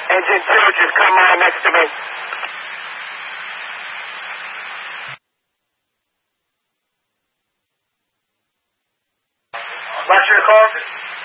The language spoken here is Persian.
Engine 2, just come on next to me. What's your call?